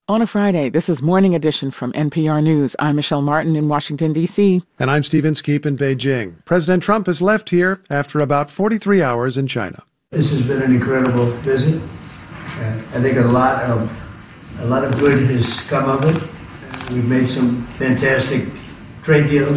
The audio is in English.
On a Friday, this is Morning Edition from NPR News. I'm Michelle Martin in Washington, D.C. And I'm Steve Inskeep in Beijing. President Trump has left here after about 43 hours in China. This has been an incredible visit. I think a lot of good has come of it. We've made some fantastic trade deals.